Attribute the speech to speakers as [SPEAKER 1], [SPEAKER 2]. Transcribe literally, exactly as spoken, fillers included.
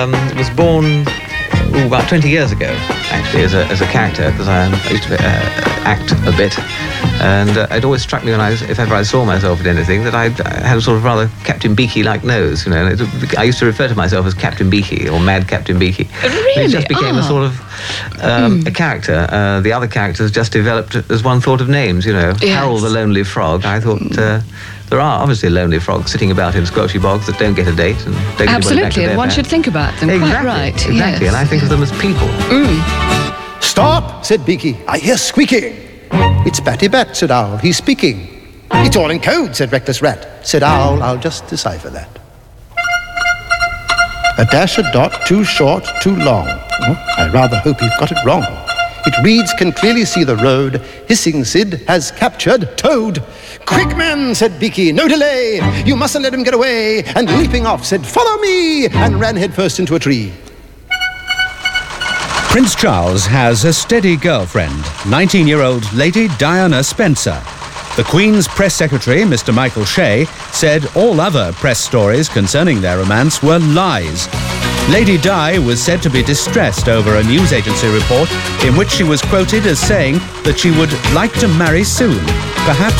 [SPEAKER 1] Um, was born ooh, about twenty years ago, actually, as a, as a character, because I, I used to uh, act a bit, and uh, it always struck me when I, if ever I saw myself in anything, that I, I had a sort of rather Captain Beaky-like nose, you know. And it, I used to refer to myself as Captain Beaky, or Mad Captain Beaky.
[SPEAKER 2] Really?
[SPEAKER 1] It just became
[SPEAKER 2] oh.
[SPEAKER 1] a sort of um, mm. a character. Uh, the other characters just developed as one thought of names, you know.
[SPEAKER 2] Yes.
[SPEAKER 1] Harold the Lonely Frog, I thought... Uh, There are obviously lonely frogs sitting about in squelchy bogs that don't get a date and don't
[SPEAKER 2] Absolutely,
[SPEAKER 1] and
[SPEAKER 2] one
[SPEAKER 1] bed.
[SPEAKER 2] should think about them.
[SPEAKER 1] Exactly,
[SPEAKER 2] Quite right.
[SPEAKER 1] Exactly,
[SPEAKER 2] yes.
[SPEAKER 1] and I think of them as people.
[SPEAKER 2] Mm.
[SPEAKER 3] Stop, said Beaky. I hear squeaking. It's Batty Bat, said Owl. He's speaking. It's all in code, said Reckless Rat. Said Owl, I'll just decipher that. A dash, a dot, too short, too long. Oh, I rather hope you've got it wrong. It reads, can clearly see the road. Hissing Sid has captured Toad. Quick, man, said Beaky, no delay. You mustn't let him get away. And leaping off, said, follow me, and ran headfirst into a tree.
[SPEAKER 4] Prince Charles has a steady girlfriend, nineteen-year-old Lady Diana Spencer. The Queen's press secretary, Mister Michael Shea, said all other press stories concerning their romance were lies. Lady Di was said to be distressed over a news agency report in which she was quoted as saying that she would like to marry soon, perhaps